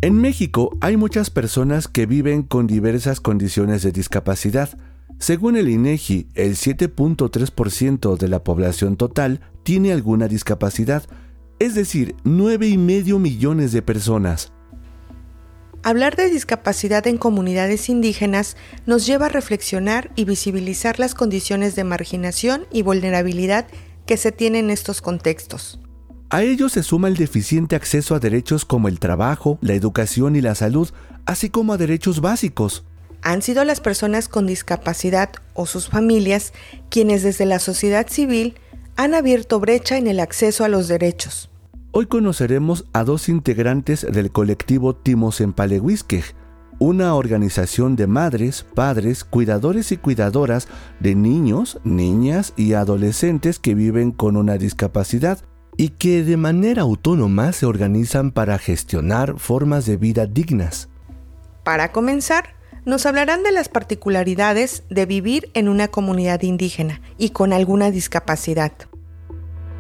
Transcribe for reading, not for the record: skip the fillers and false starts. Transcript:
En México hay muchas personas que viven con diversas condiciones de discapacidad. Según el INEGI, el 7.3% de la población total tiene alguna discapacidad, es decir, 9,5 millones de personas. Hablar de discapacidad en comunidades indígenas nos lleva a reflexionar y visibilizar las condiciones de marginación y vulnerabilidad que se tienen en estos contextos. A ello se suma el deficiente acceso a derechos como el trabajo, la educación y la salud, así como a derechos básicos. Han sido las personas con discapacidad o sus familias quienes desde la sociedad civil han abierto brecha en el acceso a los derechos. Hoy conoceremos a dos integrantes del colectivo Timosempalehuisquej, una organización de madres, padres, cuidadores y cuidadoras de niños, niñas y adolescentes que viven con una discapacidad y que de manera autónoma se organizan para gestionar formas de vida dignas. Para comenzar, nos hablarán de las particularidades de vivir en una comunidad indígena y con alguna discapacidad.